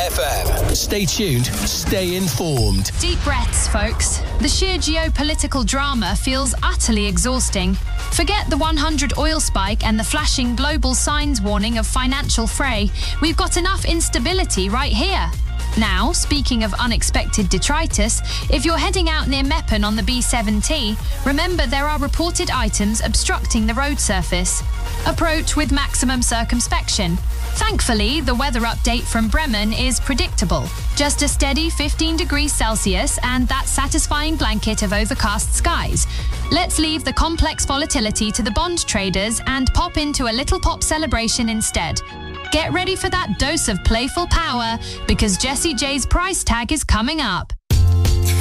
FM. Stay tuned, stay informed. Deep breaths, folks. The sheer geopolitical drama feels utterly exhausting. Forget the 100 oil spike and the flashing global signs warning of financial fray. We've got enough instability right here. Now, speaking of unexpected detritus, if you're heading out near Meppen on the B7T, remember there are reported items obstructing the road surface. Approach with maximum circumspection. Thankfully, the weather update from Bremen is predictable. Just a steady 15 degrees Celsius and that satisfying blanket of overcast skies. Let's leave the complex volatility to the bond traders and pop into a little pop celebration instead. Get ready for that dose of playful power because Jessie J's price tag is coming up.